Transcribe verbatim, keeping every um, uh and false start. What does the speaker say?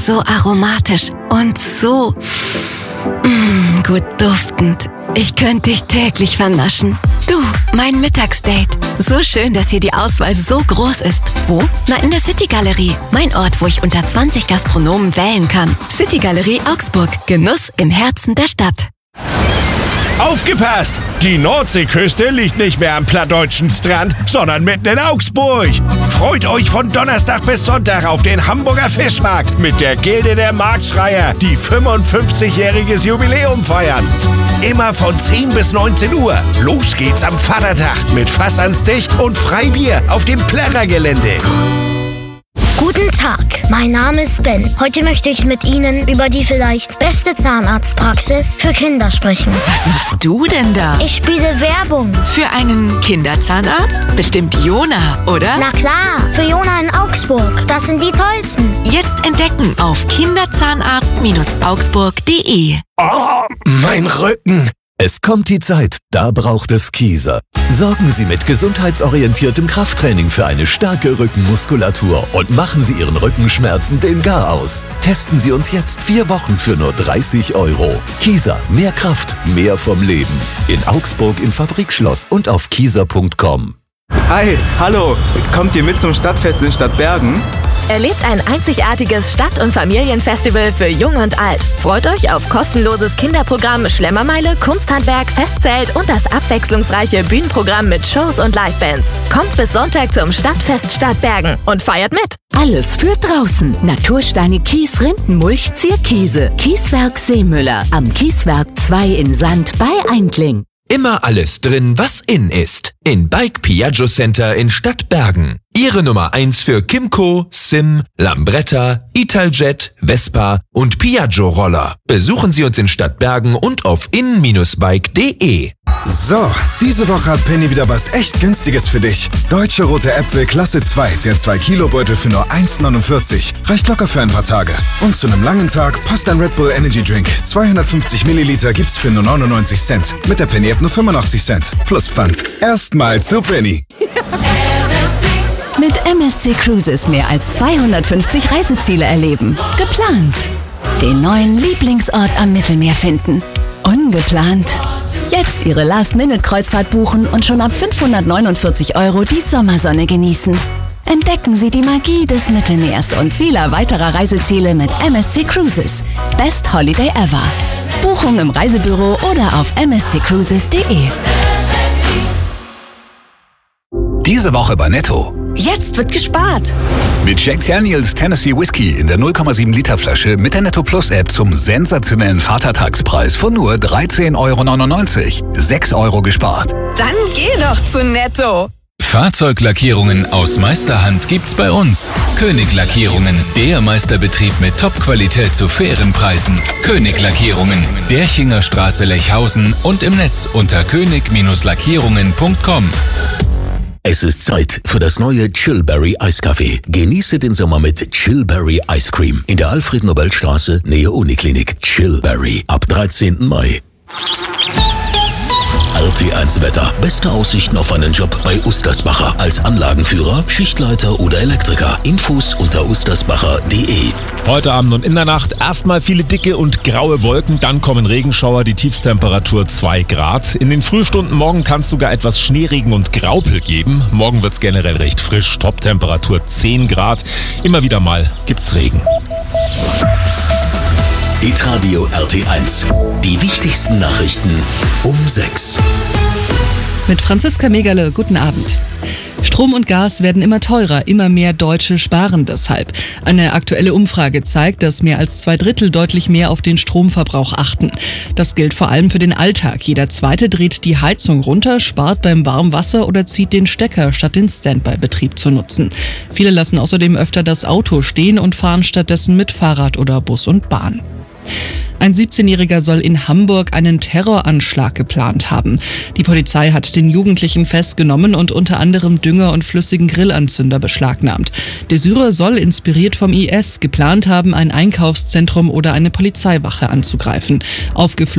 so aromatisch und so mm, gut duftend. Ich könnte dich täglich vernaschen. Du, mein Mittagsdate. So schön, dass hier die Auswahl so groß ist. Wo? Na, in der City Galerie. Mein Ort, wo ich unter zwanzig Gastronomen wählen kann. City Galerie Augsburg. Genuss im Herzen der Stadt. Aufgepasst! Die Nordseeküste liegt nicht mehr am plattdeutschen Strand, sondern mitten in Augsburg. Freut euch von Donnerstag bis Sonntag auf den Hamburger Fischmarkt mit der Gilde der Marktschreier, die fünfundfünfzigjähriges Jubiläum feiern. Immer von zehn bis neunzehn Uhr. Los geht's am Vatertag mit Fass an Stich und Freibier auf dem Plärrergelände. Guten Tag, mein Name ist Ben. Heute möchte ich mit Ihnen über die vielleicht beste Zahnarztpraxis für Kinder sprechen. Was machst du denn da? Ich spiele Werbung. Für einen Kinderzahnarzt? Bestimmt Jona, oder? Na klar, für Jona in Augsburg. Das sind die tollsten. Jetzt entdecken auf kinderzahnarzt Augsburg punkt de. Oh, mein Rücken. Es kommt die Zeit, da braucht es Kieser. Sorgen Sie mit gesundheitsorientiertem Krafttraining für eine starke Rückenmuskulatur und machen Sie Ihren Rückenschmerzen den Garaus. Testen Sie uns jetzt vier Wochen für nur dreißig Euro. Kieser, mehr Kraft, mehr vom Leben. In Augsburg im Fabrikschloss und auf kieser punkt com. Hi, hallo, kommt ihr mit zum Stadtfest in Stadtbergen? Erlebt ein einzigartiges Stadt- und Familienfestival für Jung und Alt. Freut euch auf kostenloses Kinderprogramm, Schlemmermeile, Kunsthandwerk, Festzelt und das abwechslungsreiche Bühnenprogramm mit Shows und Livebands. Kommt bis Sonntag zum Stadtfest Stadtbergen und feiert mit. Alles für draußen. Natursteine Kies, Rindenmulch, Zierkiese. Kieswerk Seemüller. Am Kieswerk zwei in Sand bei Eindling. Immer alles drin, was in ist. In Bike Piaggio Center in Stadtbergen. Ihre Nummer eins für Kimco, Sim, Lambretta, Italjet, Vespa und Piaggio Roller. Besuchen Sie uns in Stadtbergen und auf in Bindestrich bike punkt de. So, diese Woche hat Penny wieder was echt Günstiges für dich. Deutsche rote Äpfel Klasse zwei, der zwei Kilo Beutel für nur eins neunundvierzig. Reicht locker für ein paar Tage. Und zu einem langen Tag passt ein Red Bull Energy Drink. zweihundertfünfzig Milliliter gibt's für nur neunundneunzig Cent. Mit der Penny App nur fünfundachtzig Cent. Plus Pfand. Erstmal zu Penny. Mit M S C Cruises mehr als zweihundertfünfzig Reiseziele erleben. Geplant. Den neuen Lieblingsort am Mittelmeer finden. Ungeplant. Jetzt Ihre Last-Minute-Kreuzfahrt buchen und schon ab fünfhundertneunundvierzig Euro die Sommersonne genießen. Entdecken Sie die Magie des Mittelmeers und vieler weiterer Reiseziele mit M S C Cruises. Best Holiday ever. Buchung im Reisebüro oder auf m s c cruises punkt de. Diese Woche bei Netto. Jetzt wird gespart. Mit Jack Daniels Tennessee Whiskey in der null Komma sieben Liter Flasche mit der Netto Plus App zum sensationellen Vatertagspreis von nur dreizehn Euro neunundneunzig. sechs Euro gespart. Dann geh doch zu Netto. Fahrzeuglackierungen aus Meisterhand gibt's bei uns. König Lackierungen, der Meisterbetrieb mit Top-Qualität zu fairen Preisen. König Lackierungen, Derchinger Straße Lechhausen und im Netz unter könig Lackierungen punkt com. Es ist Zeit für das neue Chillberry Eiskaffee. Genieße den Sommer mit Chillberry Ice Cream in der Alfred-Nobel-Straße, Nähe Uniklinik. Chillberry ab dreizehnten Mai. R T eins Wetter. Beste Aussichten auf einen Job bei Ustersbacher. Als Anlagenführer, Schichtleiter oder Elektriker. Infos unter ustersbacher punkt de. Heute Abend und in der Nacht erstmal viele dicke und graue Wolken, dann kommen Regenschauer, die Tiefstemperatur zwei Grad. In den Frühstunden morgen kann es sogar etwas Schneeregen und Graupel geben. Morgen wird es generell recht frisch, Toptemperatur zehn Grad. Immer wieder mal gibt's Regen. Hitradio R T eins. Die wichtigsten Nachrichten um sechs. Mit Franziska Megerle, guten Abend. Strom und Gas werden immer teurer, immer mehr Deutsche sparen deshalb. Eine aktuelle Umfrage zeigt, dass mehr als zwei Drittel deutlich mehr auf den Stromverbrauch achten. Das gilt vor allem für den Alltag. Jeder Zweite dreht die Heizung runter, spart beim Warmwasser oder zieht den Stecker, statt den Standby-Betrieb zu nutzen. Viele lassen außerdem öfter das Auto stehen und fahren stattdessen mit Fahrrad oder Bus und Bahn. Ein siebzehnjähriger soll in Hamburg einen Terroranschlag geplant haben. Die Polizei hat den Jugendlichen festgenommen und unter anderem Dünger und flüssigen Grillanzünder beschlagnahmt. Der Syrer soll, inspiriert vom I S, geplant haben, ein Einkaufszentrum oder eine Polizeiwache anzugreifen. Aufgeflogen